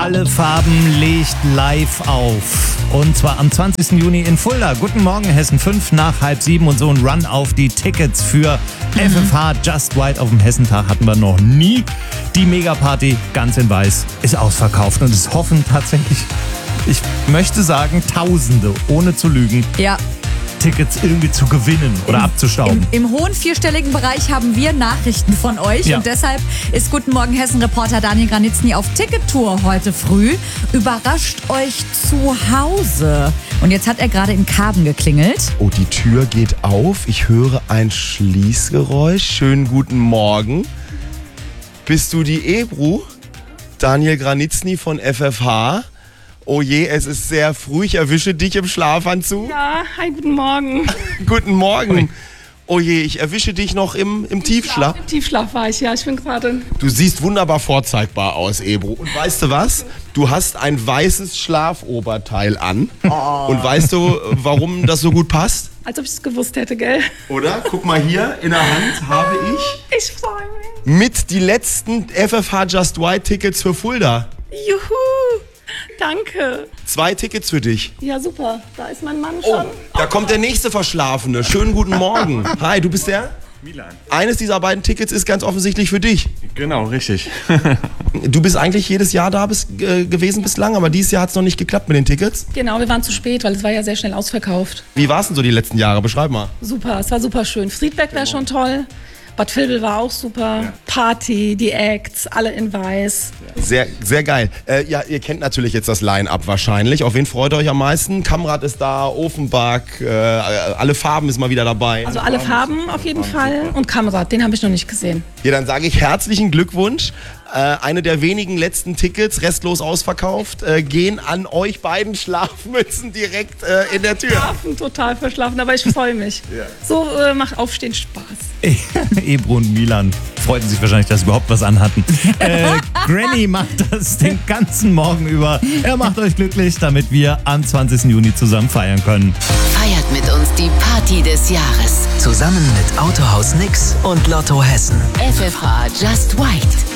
Alle Farben legt live auf. Und zwar am 20. Juni in Fulda. Guten Morgen, Hessen 5 nach 6:30 und so ein Run auf die Tickets für FFH Just White auf dem Hessentag hatten wir noch nie. Die Megaparty ganz in weiß ist ausverkauft und es hoffen tatsächlich, ich möchte sagen, Tausende, ohne zu lügen. Ja. Tickets irgendwie zu gewinnen oder abzustauben. Im hohen vierstelligen Bereich haben wir Nachrichten von euch und deshalb ist Guten Morgen Hessen-Reporter Daniel Granitzny auf Tickettour heute früh. Überrascht euch zu Hause. Und jetzt hat er gerade in Karben geklingelt. Oh, die Tür geht auf. Ich höre ein Schließgeräusch. Schönen guten Morgen. Bist du die Ebru? Daniel Granitzny von FFH. Oh je, es ist sehr früh. Ich erwische dich im Schlafanzug. Ja, hi, guten Morgen. Guten Morgen. Oh je, ich erwische dich noch im Tiefschlaf. Im Tiefschlaf war ich, ja. Ich bin gerade... Du siehst wunderbar vorzeigbar aus, Ebru. Und weißt du was? Du hast ein weißes Schlafoberteil an. Und weißt du, warum das so gut passt? Als ob ich es gewusst hätte, gell? Oder? Guck mal hier, in der Hand habe ich... Ich freue mich. Mit die letzten FFH Just White Tickets für Fulda. Juhu. Danke. 2 Tickets für dich. Ja, super. Da ist mein Mann schon. Da kommt der nächste Verschlafene. Schönen guten Morgen. Hi, du bist der? Milan. Eines dieser beiden Tickets ist ganz offensichtlich für dich. Genau, richtig. Du bist eigentlich jedes Jahr da gewesen bislang, aber dieses Jahr hat es noch nicht geklappt mit den Tickets. Genau, wir waren zu spät, weil es war ja sehr schnell ausverkauft. Wie war es denn so die letzten Jahre? Beschreib mal. Super, es war super schön. Friedberg war schon toll. Bad Vilbel war auch super. Ja. Party, die Acts, alle in weiß. Sehr, sehr geil. Ja, ihr kennt natürlich jetzt das Line-Up wahrscheinlich. Auf wen freut ihr euch am meisten? Kamrad ist da, Ofenbach, alle Farben ist mal wieder dabei. Also alle Farben auf jeden Fall. Und Kamrad, den habe ich noch nicht gesehen. Ja, dann sage ich herzlichen Glückwunsch. Eine der wenigen letzten Tickets, restlos ausverkauft, gehen an euch beiden Schlafmützen direkt in der Tür. Verschlafen, total verschlafen, aber ich freue mich. Ja. So macht Aufstehen Spaß. Ebru und Milan freuten sich wahrscheinlich, dass sie überhaupt was anhatten. Granny macht das den ganzen Morgen über. Er macht euch glücklich, damit wir am 20. Juni zusammen feiern können. Feiert mit uns die Party des Jahres. Zusammen mit Autohaus Nix und Lotto Hessen. FFH Just White.